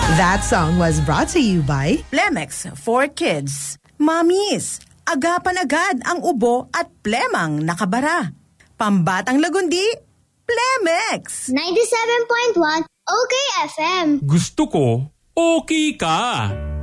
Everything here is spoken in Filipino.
That song was brought to you by Plemex for Kids. Mamis, agapan agad ang ubo at plemang nakabara. Pambatang lagundi, Plemex! 97.1 OK FM. Gusto ko, okay ka.